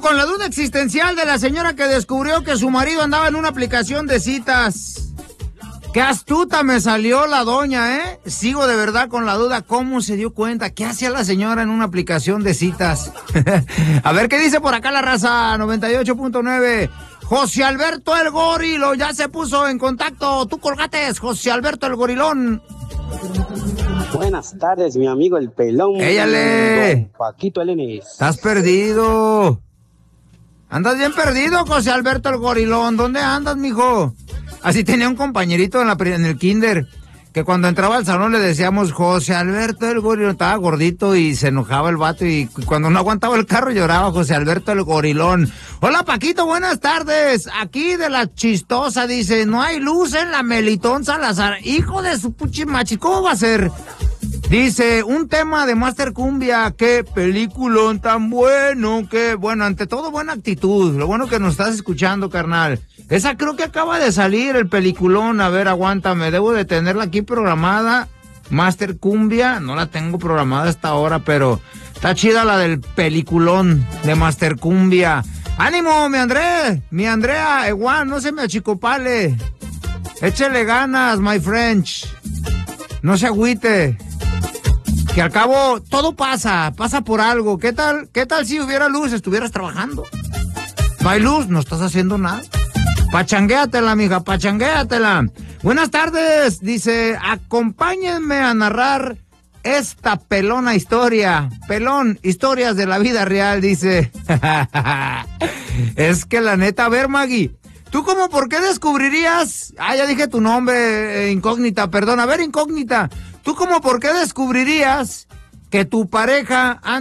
con la duda existencial de la señora que descubrió que su marido andaba en una aplicación de citas. Qué astuta me salió la doña, ¿eh? Sigo de verdad con la duda, ¿cómo se dio cuenta? ¿Qué hacía la señora en una aplicación de citas? A ver, ¿qué dice por acá la raza? 98.9. José Alberto el Gorilo ya se puso en contacto. Tú colgates, José Alberto el Gorilón. Buenas tardes, mi amigo el pelón. ¡Éyale! Paquito Elenis. Estás perdido. Andas bien perdido, José Alberto el Gorilón. ¿Dónde andas, mijo? Así tenía un compañerito en el kinder, que cuando entraba al salón le decíamos José Alberto el Gorilón. Estaba gordito y se enojaba el vato, y cuando no aguantaba el carro lloraba José Alberto el Gorilón. Hola, Paquito, buenas tardes. Aquí de la chistosa, dice, no hay luz en la Melitón Salazar. Hijo de su puchimachi, ¿cómo va a ser? Dice, un tema de Master Cumbia, qué peliculón tan bueno, qué bueno, ante todo buena actitud, lo bueno que nos estás escuchando, carnal. Esa creo que acaba de salir, el peliculón, a ver, aguántame, debo de tenerla aquí programada, Master Cumbia, no la tengo programada hasta ahora, pero está chida la del peliculón de Master Cumbia. ¡Ánimo, mi Andrea, igual, no se me achicopale, échele ganas, my French, no se agüite. Que al cabo todo pasa por algo. ¿Qué tal si hubiera luz, estuvieras trabajando? No hay luz, no estás haciendo nada. Pachanguéatela, mija, pachanguéatela. Buenas tardes, dice, acompáñenme a narrar esta pelona historia. Pelón, historias de la vida real, dice. Es que la neta, a ver, Maggie, ¿tú cómo por qué descubrirías? Ah, ya dije tu nombre, incógnita, perdón. A ver, incógnita, ¿tú cómo por qué descubrirías que tu pareja